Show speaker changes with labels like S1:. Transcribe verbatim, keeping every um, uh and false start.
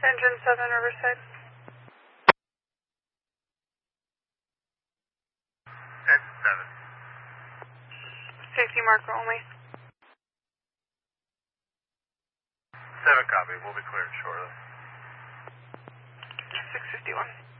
S1: Engine seven, Riverside.
S2: Engine seven.
S1: Safety marker only.
S2: seven copy. We'll be cleared shortly.
S1: six fifty-one.